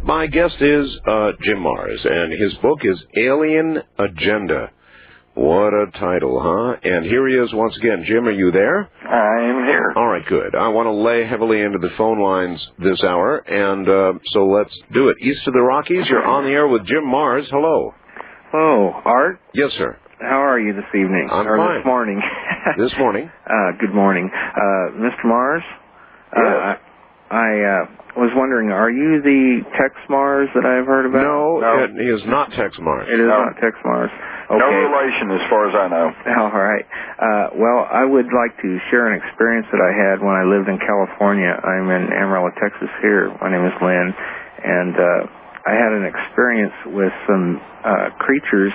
My guest is Jim Marrs, and his book is Alien Agenda. What a title, huh? And here he is once again. Jim, are you there? I am here. All right, good. I want to lay heavily into the phone lines this hour, and so let's do it. East of the Rockies, you're on the air with Jim Marrs. Hello. Hello, Art. Yes, sir. How are you this evening? I'm or fine. This morning. This morning. Good morning. Mr. Marrs? Yes. I was wondering, are you the Tex Marrs that I've heard about? No. He is not Tex Marrs. It is not Tex Marrs. Okay. No relation as far as I know. All right. Well, I would like to share an experience that I had when I lived in California. I'm in Amarillo, Texas here. My name is Lynn. And I had an experience with some creatures.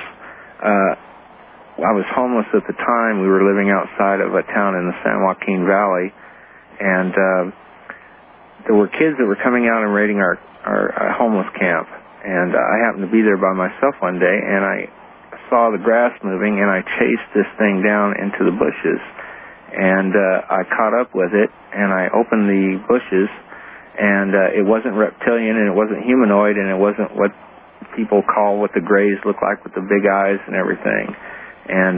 I was homeless at the time. We were living outside of a town in the San Joaquin Valley. And there were kids that were coming out and raiding our homeless camp. And I happened to be there by myself one day, and I saw the grass moving, and I chased this thing down into the bushes. And I caught up with it, and I opened the bushes, and it wasn't reptilian, and it wasn't humanoid, and it wasn't what people call what the grays look like with the big eyes and everything. And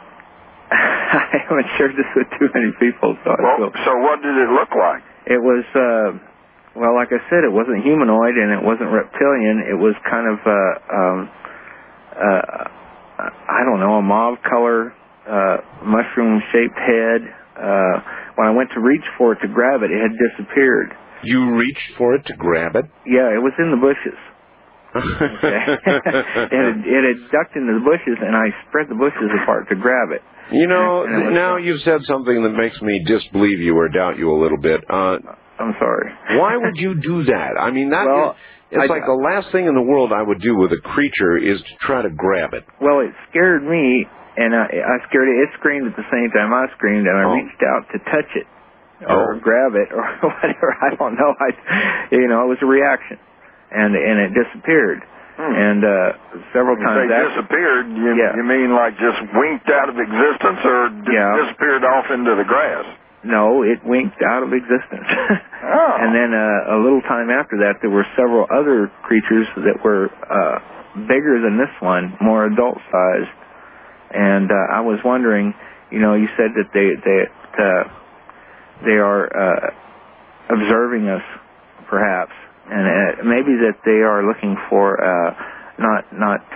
I haven't shared this with too many people. So what did it look like? It was, well, like I said, it wasn't humanoid and it wasn't reptilian. It was kind of, I don't know, a mauve color, mushroom-shaped head. When I went to reach for it to grab it, it had disappeared. You reached for it to grab it? Yeah, it was in the bushes. Okay. it had ducked into the bushes, and I spread the bushes apart to grab it. You know, now you've said something that makes me disbelieve you or doubt you a little bit. I'm sorry. Why would you do that? I mean, it's like the last thing in the world I would do with a creature is to try to grab it. Well, it scared me, and I scared it. It screamed at the same time I screamed, and I reached out to touch it or grab it or whatever. I don't know. It was a reaction, and it disappeared. And several times disappeared, you mean like just winked out of existence or disappeared off into the grass? No, it winked out of existence. And then a little time after that, there were several other creatures that were bigger than this one, more adult-sized. And I was wondering, you said that they are observing us, perhaps. And maybe that they are looking for not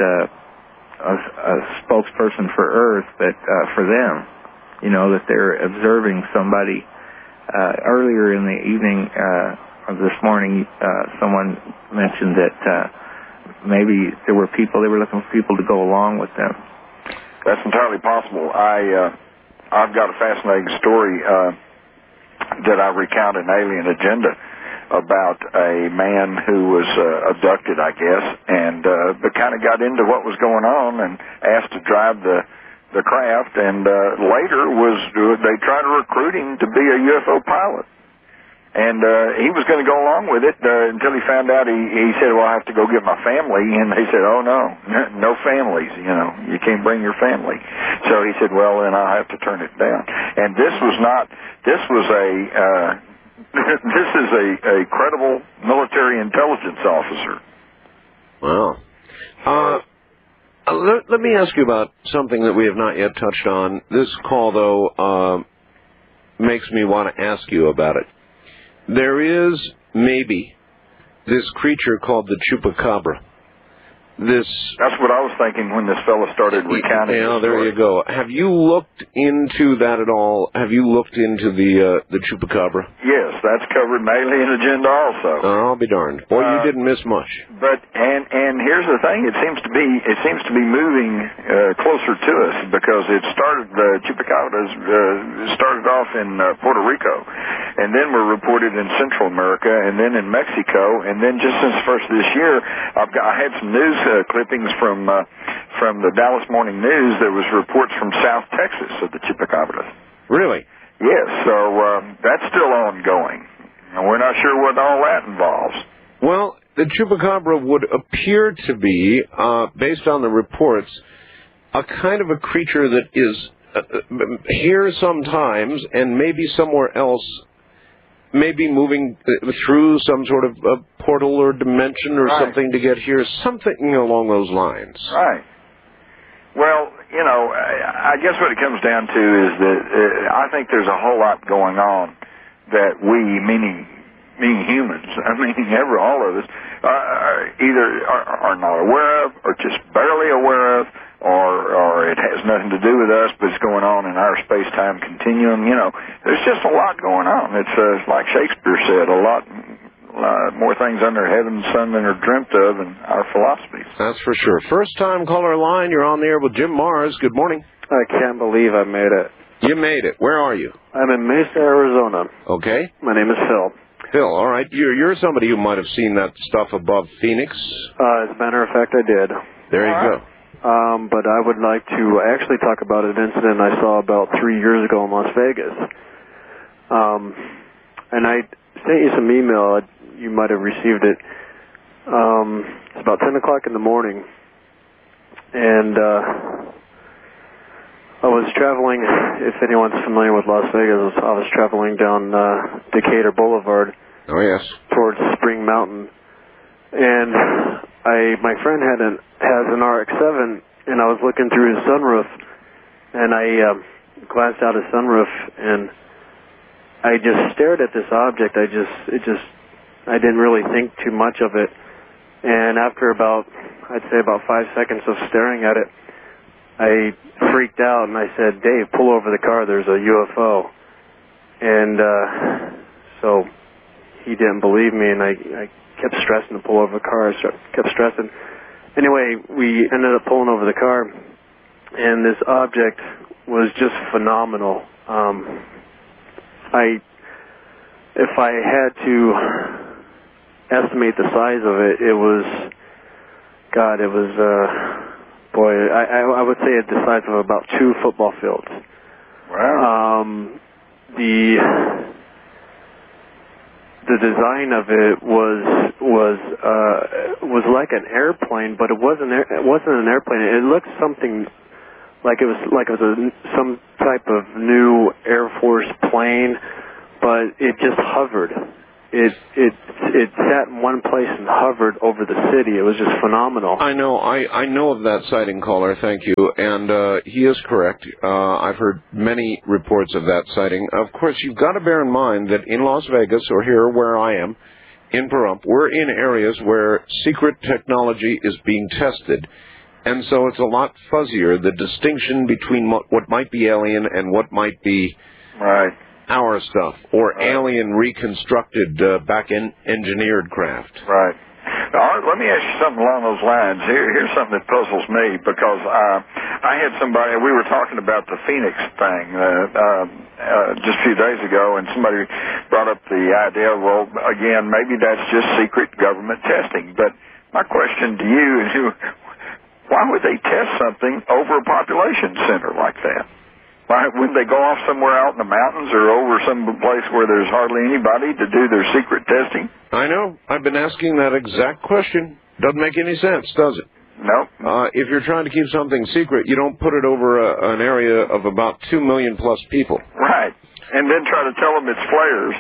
a spokesperson for Earth, but for them. That they're observing somebody. Earlier in the evening of this morning, someone mentioned that maybe there were people, they were looking for people to go along with them. That's entirely possible. I've got a fascinating story that I recount in Alien Agenda about a man who was abducted, I guess, and but kind of got into what was going on and asked to drive the craft, and later they tried to recruit him to be a UFO pilot. And he was going to go along with it until he found out. He said, well, I have to go get my family. And they said, oh, no families, you can't bring your family. So he said, well, then I'll have to turn it down. And this is a credible military intelligence officer. Wow. Let me ask you about something that we have not yet touched on. This call, though, makes me want to ask you about it. There is maybe this creature called the Chupacabra. That's what I was thinking when this fellow started recounting. Yeah, there you go. Have you looked into that at all? Have you looked into the Chupacabra? Yes, that's covered in Alien Agenda also. I'll be darned. Boy, you didn't miss much. But and here's the thing: it seems to be moving closer to us, because the Chupacabra started off in Puerto Rico, and then were reported in Central America, and then in Mexico, and then just since the first of this year, I had some news clippings from the Dallas Morning News. There was reports from South Texas of the Chupacabra. Really? Yes. So that's still ongoing, and we're not sure what all that involves. Well, the Chupacabra would appear to be, based on the reports, a kind of a creature that is here sometimes and maybe somewhere else maybe moving through some sort of a portal or dimension or right. something to get here, something along those lines. Right. Well, you know, I guess what it comes down to is that I think there's a whole lot going on that we, meaning humans, I mean, all of us, either are not aware of, or just barely aware of, or it has nothing to do with us, but it's going on in our space-time continuum. You know, there's just a lot going on. It's like Shakespeare said, a lot more things under heaven and sun than are dreamt of in our philosophies. That's for sure. First-time caller line, you're on the air with Jim Mars. Good morning. I can't believe I made it. You made it. Where are you? I'm in Mesa, Arizona. Okay. My name is Phil. Phil, all right. You're somebody who might have seen that stuff above Phoenix. As a matter of fact, I did. There you go. But I would like to actually talk about an incident I saw about 3 years ago in Las Vegas. And I sent you some email. You might have received it. It's about 10 o'clock in the morning. And I was traveling, if anyone's familiar with Las Vegas, I was traveling down Decatur Boulevard. Oh, yes. Towards Spring Mountain. And my friend has an RX-7, and I was looking through his sunroof, and I glanced out his sunroof, and I just stared at this object. I didn't really think too much of it. And after I'd say about 5 seconds of staring at it, I freaked out, and I said, "Dave, pull over the car, there's a UFO." And so he didn't believe me, and I kept stressing to pull over the car. I kept stressing. Anyway, we ended up pulling over the car, and this object was just phenomenal. If I had to estimate the size of it, I would say it's the size of about 2 football fields. Wow. The design of it was like an airplane, but it wasn't an airplane. It looked something like it was some type of new Air Force plane, but it just hovered. It sat in one place and hovered over the city. It was just phenomenal. I know of that sighting, caller. Thank you. And he is correct. I've heard many reports of that sighting. Of course, you've got to bear in mind that in Las Vegas, or here where I am, in Pahrump, we're in areas where secret technology is being tested. And so it's a lot fuzzier, the distinction between what might be alien and what might be our stuff, or alien reconstructed back-engineered craft. Right. Now, let me ask you something along those lines. Here's something that puzzles me, because I had somebody, we were talking about the Phoenix thing just a few days ago, and somebody brought up the idea, well, again, maybe that's just secret government testing. But my question to you is, why would they test something over a population center like that? Why wouldn't they go off somewhere out in the mountains or over some place where there's hardly anybody to do their secret testing? I know. I've been asking that exact question. Doesn't make any sense, does it? No. If you're trying to keep something secret, you don't put it over an area of about 2 million plus people. Right. And then try to tell them it's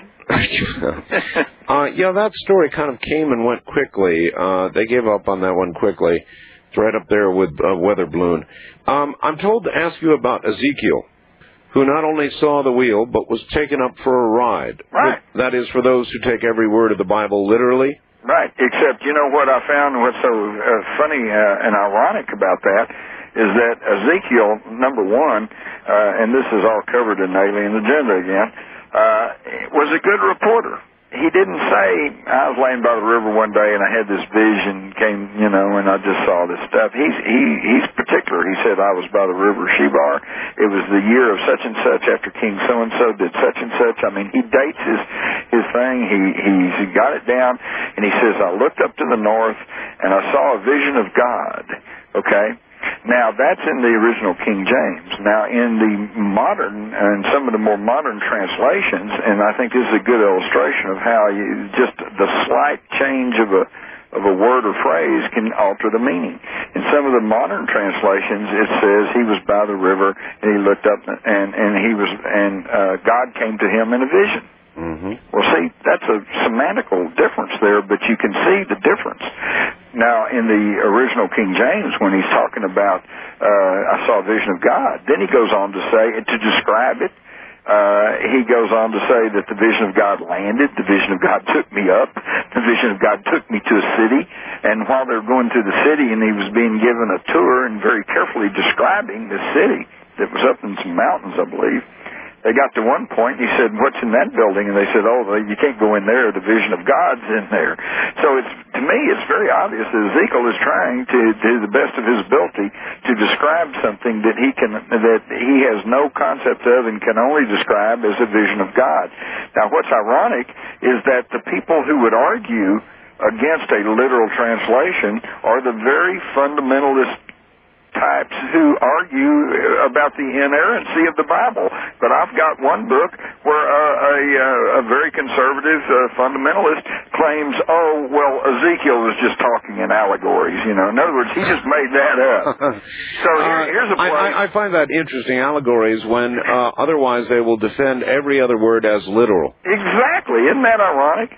flares. Yeah, that story kind of came and went quickly. They gave up on that one quickly. It's right up there with weather balloon. I'm told to ask you about Ezekiel, who not only saw the wheel, but was taken up for a ride. Right. That is for those who take every word of the Bible literally. Right. Except, you know what I found, what's so funny and ironic about that, is that Ezekiel, number one, and this is all covered in Alien Agenda again, was a good reporter. He didn't say, I was laying by the river one day and I had this vision came, and I just saw this stuff. He's particular. He said, I was by the river Shebar. It was the year of such and such after King so-and-so did such and such. I mean, he dates his thing. He got it down, and he says, I looked up to the north and I saw a vision of God. Okay? Now, that's in the original King James. Now, in the modern, and some of the more modern translations, and I think this is a good illustration of how just the slight change of a word or phrase can alter the meaning. In some of the modern translations, it says he was by the river, and he looked up, and God came to him in a vision. Well, see, that's a semantical difference there, but you can see the difference. Now, in the original King James, when he's talking about, I saw a vision of God, then he goes on to say, to describe it, he goes on to say that the vision of God landed, the vision of God took me up, the vision of God took me to a city, and while they were going through the city and he was being given a tour and very carefully describing the city that was up in some mountains, I believe, they got to one point, and he said, what's in that building? And they said, oh, you can't go in there. The vision of God's in there. So to me, it's very obvious that Ezekiel is trying to the best of his ability to describe something that he has no concept of and can only describe as a vision of God. Now, what's ironic is that the people who would argue against a literal translation are the very fundamentalist types who argue about the inerrancy of the Bible. But I've got one book where a very conservative fundamentalist claims, oh, well, Ezekiel was just talking in allegories. In other words, he just made that up. So here's a place. I find that interesting, allegories, when otherwise they will defend every other word as literal. Exactly. Isn't that ironic?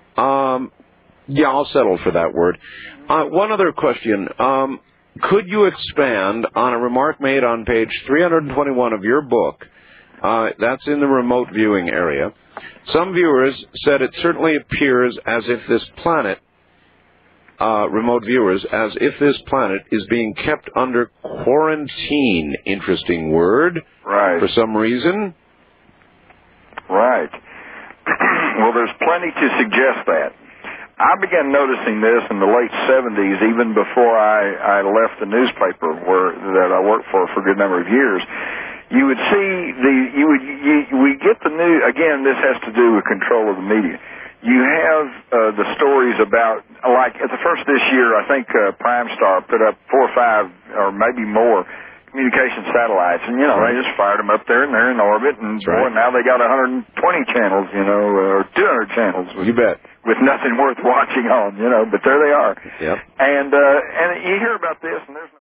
Yeah, I'll settle for that word. One other question. Could you expand on a remark made on page 321 of your book? That's in the remote viewing area. Some viewers said it certainly appears as if this planet, remote viewers, as if this planet is being kept under quarantine. Interesting word. Right. For some reason. Right. Well, there's plenty to suggest that. I began noticing this in the late 70s, even before I left the newspaper that I worked for a good number of years. You would see we get the news, again, this has to do with control of the media. You have the stories about, like at the first this year, I think Primestar put up 4 or 5 or maybe more communication satellites, and they just fired them up there and they're in orbit, and boy, now they got 120 channels, or 200 channels. You bet. With nothing worth watching on, but there they are. Yep. And you hear about this, and there's